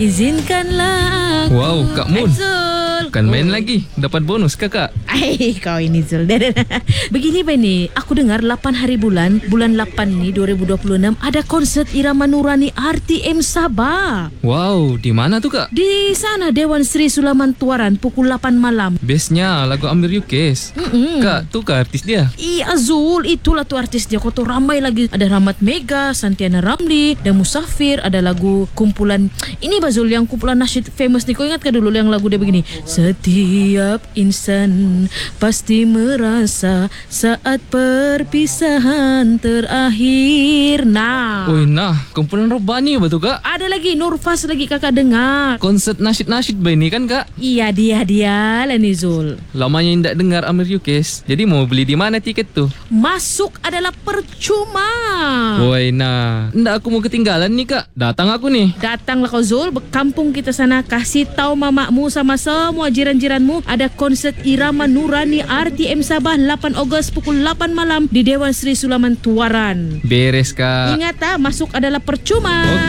Izinkanlah aku. Wow, Kak Mun. Zul. Kan main lagi. Dapat bonus kakak. Ay, kau ini Zul. Begini Bani, aku dengar 8 hari bulan 8 ni 2026 ada konsert irama Nurani RTM Sabah. Wow, di mana tuh kak? Di sana Dewan Sri Sulaman Tuaran pukul 8 malam. Bestnya lagu Amir Yukes. Kak, tuh kak artis dia. Iya Zul, itulah tuh artis dia. Kau tuh ramai lagi. Ada Rahmat Mega, Santiana Ramli, dan Musafir. Ada lagu kumpulan ini Bazul, yang kumpulan nasyid famous nih. Kau ingat kan dulu yang lagu dia begini? Setiap insan pasti merasa saat perpisahan terakhir. Nah, Kumpulan Robani betul kak? ada lagi Nurfas lagi kakak dengar. Konsert nasyid-nasyid ini kan kak? Iya dia lah nih Zul. Lamanya tidak dengar Amir Yukes. Jadi mau beli di mana tiket tuh? Masuk adalah percuma. Woi ndak aku mau ketinggalan nih kak. Datang aku nih. Datanglah kau Zul, kampung kita sana, kasih tahu mamamu sama semua jiran-jiranmu ada konsert irama Nurani RTM Sabah 8 Ogos pukul 8 malam di Dewan Sri Sulaman Tuaran. Beres kak. Ingat masuk adalah percuma.